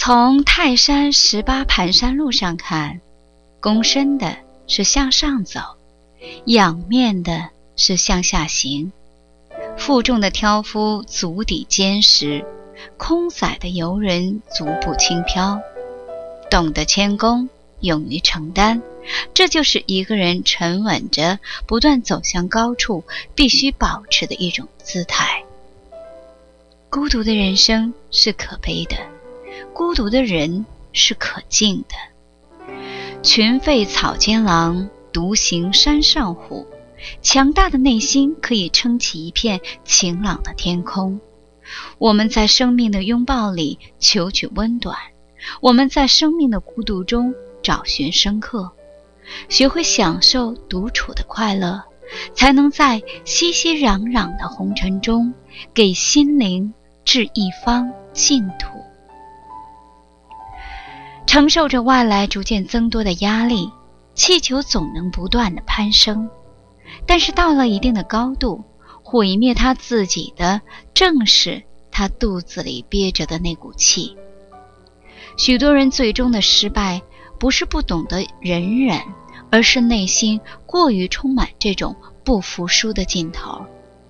从泰山18盘山路上看，躬身的是向上走，仰面的是向下行。负重的挑夫足底坚实，空载的游人足步轻飘。懂得谦恭，勇于承担，这就是一个人沉稳着不断走向高处必须保持的一种姿态。孤独的人生是可悲的，孤独的人是可敬的。群吠草间狼，独行山上虎。强大的内心可以撑起一片晴朗的天空。我们在生命的拥抱里求取温暖，我们在生命的孤独中找寻深刻。学会享受独处的快乐，才能在熙熙攘攘的红尘中给心灵置一方净土。承受着外来逐渐增多的压力，气球总能不断地攀升，但是到了一定的高度，毁灭它自己的正是它肚子里憋着的那股气。许多人最终的失败，不是不懂得忍忍，而是内心过于充满这种不服输的劲头。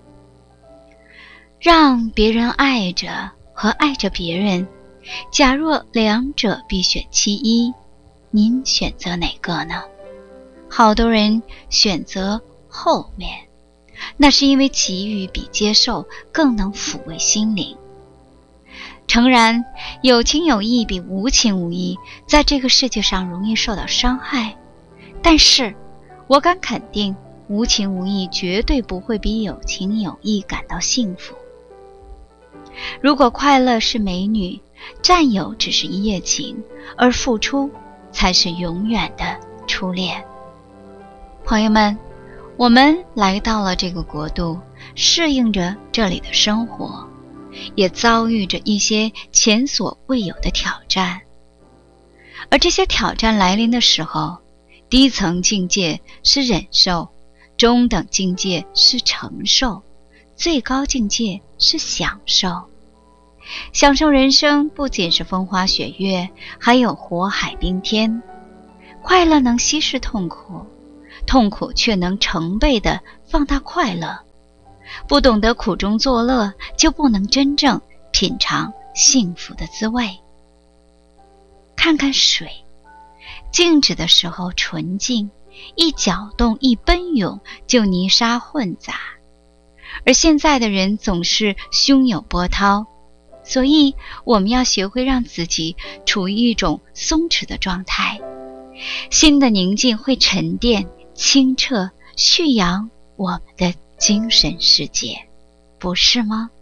让别人爱着和爱着别人，假若两者必选其一，您选择哪个呢？好多人选择后面，那是因为给予比接受更能抚慰心灵。诚然，有情有义比无情无义在这个世界上容易受到伤害，但是我敢肯定，无情无义绝对不会比有情有义感到幸福。如果快乐是美女，占有只是一夜情，而付出才是永远的初恋。朋友们，我们来到了这个国度，适应着这里的生活，也遭遇着一些前所未有的挑战。而这些挑战来临的时候，低层境界是忍受，中等境界是承受，最高境界是享受。享受人生不仅是风花雪月，还有火海冰天。快乐能稀释痛苦，痛苦却能成倍地放大快乐。不懂得苦中作乐，就不能真正品尝幸福的滋味。看看水，静止的时候纯净，一搅动一奔涌就泥沙混杂。而现在的人总是汹涌波涛，所以我们要学会让自己处于一种松弛的状态。心的宁静会沉淀、清澈、蓄养我们的精神世界，不是吗？